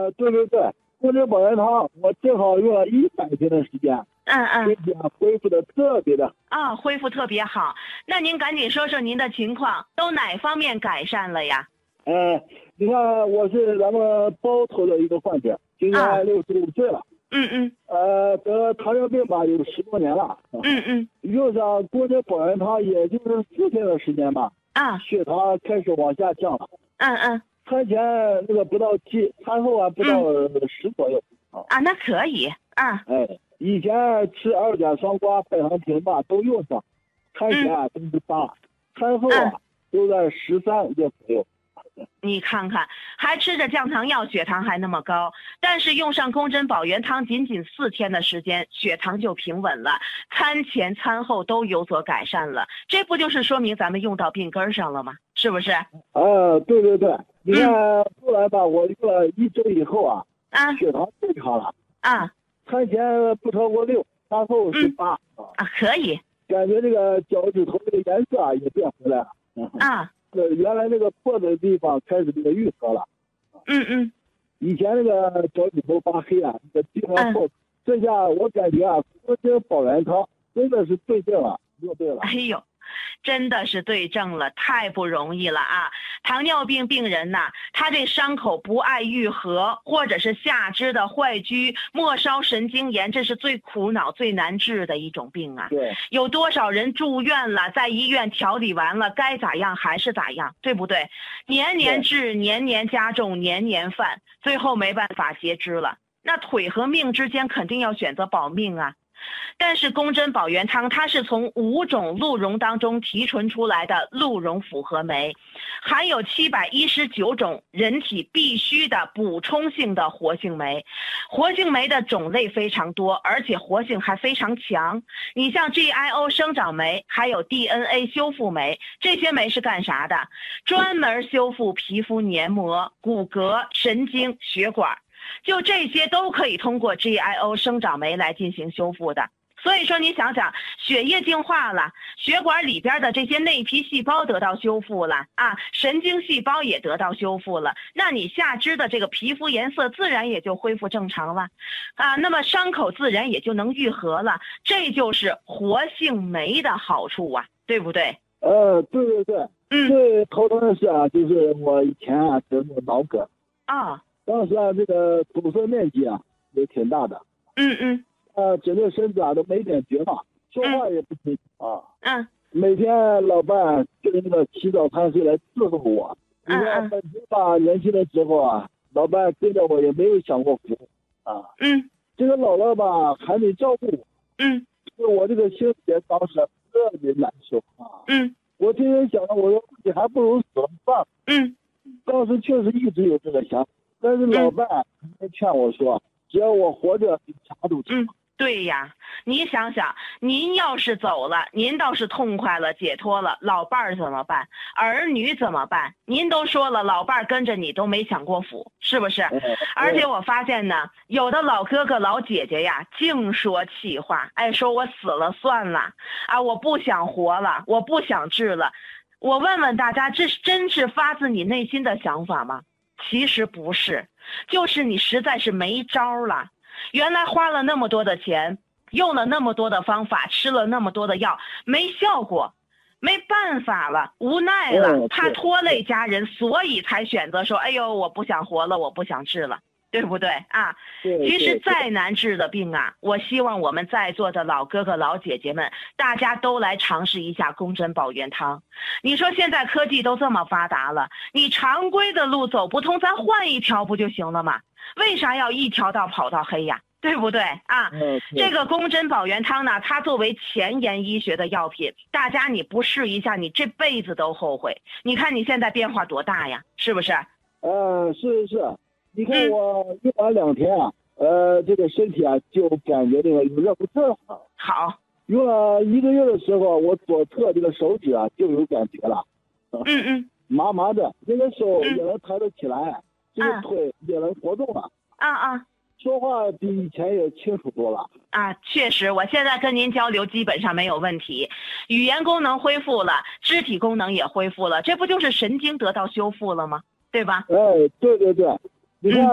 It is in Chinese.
对对对，公针保元汤我正好用了100天的时间，身体恢复的特别的啊，恢复特别好。那您赶紧说说您的情况，都哪方面改善了呀？ 你看我是咱们包头的一个患者，今年65岁了。得了糖尿病吧，有10多年了。用上公针保元汤，也就是4天的时间吧。血糖开始往下降了。餐前那个不到7，餐后不到10左右。 那可以。 以前吃2甲双胍、拜糖平吧都用上，餐前都是8，餐后都在13左右。 你看看，还吃着降糖药，血糖还那么高，但是用上公针保元汤，仅仅4天的时间，血糖就平稳了，餐前餐后都有所改善了，这不就是说明咱们用到病根上了吗？是不是？ 对对对，你看后来吧，我用了1周以后血糖正常了。餐前不超过6，餐后是8。 可以。 感觉这个脚趾头这个颜色也变回来了。原来那个破的地方开始这个愈合了。以前那个脚趾头发黑这个地方破，这下我感觉公针保元汤真的是对症了，用对了。 哎呦，真的是对症了，太不容易了啊！糖尿病病人呐，他这伤口不爱愈合，或者是下肢的坏疽、末梢神经炎，这是最苦恼、最难治的一种病啊。 对， 有多少人住院了，在医院调理完了，该咋样还是咋样，对不对？年年治，年年加重，年年犯，最后没办法截肢了。那腿和命之间肯定要选择保命啊。但是公针保元汤它是从5种鹿茸当中提纯出来的鹿茸复合酶，含有719种人体必须的补充性的活性酶，活性酶的种类非常多，而且活性还非常强。你像 GIO 生长酶还有 DNA 修复酶，这些酶是干啥的？专门修复皮肤黏膜、骨骼、神经、血管，就这些都可以通过 GIO 生长酶来进行修复的。所以说你想想，血液净化了，血管里边的这些内皮细胞得到修复了神经细胞也得到修复了，那你下肢的这个皮肤颜色自然也就恢复正常了那么伤口自然也就能愈合了，这就是活性酶的好处对不对？ 对对对。最头疼的是就是我以前得那个脑梗当时这个堵塞面积也挺大的。整个身子都没点觉嘛，说话也不清楚每天老伴跟那个起早贪睡来伺候我。你看本身年轻的时候老伴跟着我也没有享过福这个老了还得照顾我。我这个心里当时特别难受我天天想着，我说你还不如死了算了。当时确实一直有这个想法，但是老伴劝我说，只要我活着，比啥都强。 对呀，你想想，您要是走了，您倒是痛快了、解脱了，老伴儿怎么办？儿女怎么办？您都说了，老伴儿跟着你都没享过福，是不是？而且我发现呢，有的老哥哥、老姐姐呀，净说气话，说我死了算了我不想活了，我不想治了。我问问大家，这真是发自你内心的想法吗？其实不是，就是你实在是没招了。原来花了那么多的钱，用了那么多的方法，吃了那么多的药，没效果，没办法了，无奈了，怕拖累家人，所以才选择说，哎呦，我不想活了，我不想治了，对不对其实再难治的病我希望我们在座的老哥哥老姐姐们，大家都来尝试一下公针保元汤。你说现在科技都这么发达了，你常规的路走不通，咱换一条不就行了吗？为啥要一条道跑到黑呀？对不对这个公针保元汤呢，它作为前沿医学的药品，大家你不试一下，你这辈子都后悔。你看你现在变化多大呀，是不是？ 是。你看我用完2天这个身体就感觉这个有热不特好。 用了1个月的时候，我左侧这个手指就有感觉了。麻麻的，那个手也能抬得起来，这个腿也能活动了。说话比以前也清楚多了确实，我现在跟您交流基本上没有问题，语言功能恢复了，肢体功能也恢复了，这不就是神经得到修复了吗？对吧？ 对对对，你看